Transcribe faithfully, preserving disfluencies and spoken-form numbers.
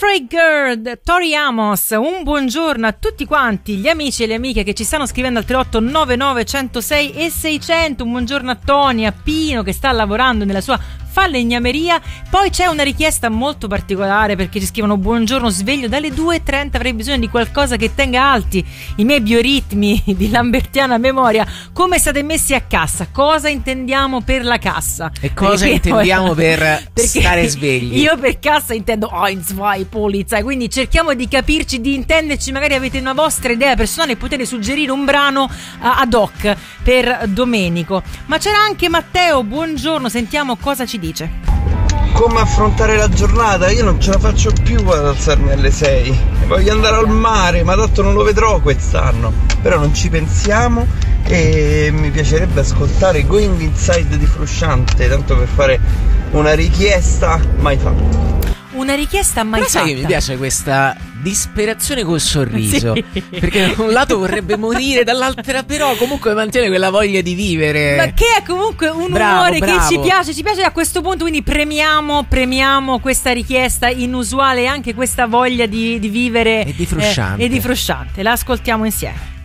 Afraid Girl, Tori Amos. Un buongiorno a tutti quanti gli amici e le amiche che ci stanno scrivendo al tre otto nove nove uno zero sei e seicento. Un buongiorno a Tony, a Pino che sta lavorando nella sua falegnameria. Poi c'è una richiesta molto particolare perché ci scrivono: buongiorno, sveglio dalle due e trenta, avrei bisogno di qualcosa che tenga alti i miei bioritmi di lambertiana memoria. Come state messi a cassa? Cosa intendiamo per la cassa? E cosa perché intendiamo per stare svegli? Io per cassa intendo eins, zwei, Polizei, quindi cerchiamo di capirci, di intenderci. Magari avete una vostra idea personale e potete suggerire un brano ad hoc per Domenico. Ma c'era anche Matteo, buongiorno, sentiamo cosa ci dice. Come affrontare la giornata? Io non ce la faccio più ad alzarmi alle sei. Voglio andare al mare, ma tanto non lo vedrò quest'anno. Però non ci pensiamo e mi piacerebbe ascoltare Going Inside di Frusciante, tanto per fare una richiesta mai fatta. Una richiesta mai Però fatta. sai che mi piace questa disperazione col sorriso, sì. Perché da un lato vorrebbe morire, dall'altra però comunque mantiene quella voglia di vivere. Ma che è comunque un bravo, umore bravo. che ci piace, ci piace a questo punto, quindi premiamo, premiamo questa richiesta inusuale e anche questa voglia di, di vivere e di Frusciante. eh, e di Frusciante. La ascoltiamo insieme.